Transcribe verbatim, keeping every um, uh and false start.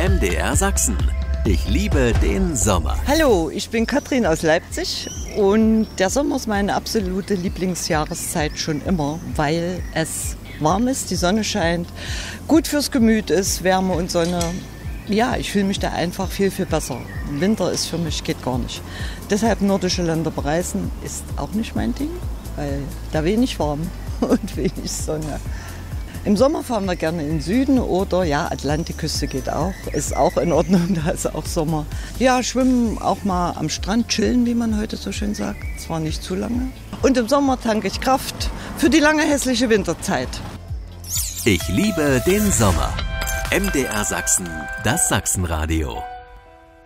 M D R Sachsen. Ich liebe den Sommer. Hallo, ich bin Katrin aus Leipzig und der Sommer ist meine absolute Lieblingsjahreszeit schon immer, weil es warm ist, die Sonne scheint, gut fürs Gemüt ist, Wärme und Sonne. Ja, ich fühle mich da einfach viel, viel besser. Winter ist für mich, geht gar nicht. Deshalb nordische Länder bereisen ist auch nicht mein Ding, weil da wenig warm und wenig Sonne. Im Sommer fahren wir gerne in den Süden oder ja, Atlantikküste geht auch, ist auch in Ordnung, da ist auch Sommer. Ja, schwimmen auch mal am Strand, chillen, wie man heute so schön sagt, zwar nicht zu lange. Und im Sommer tanke ich Kraft für die lange hässliche Winterzeit. Ich liebe den Sommer. M D R Sachsen, das Sachsenradio.